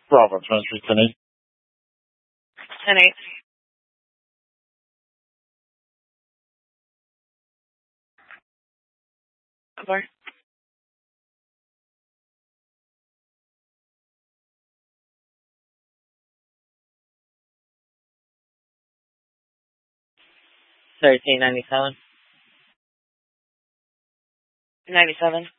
Bravo, 23, 10 8. 10-8. Over. $13.97. 97.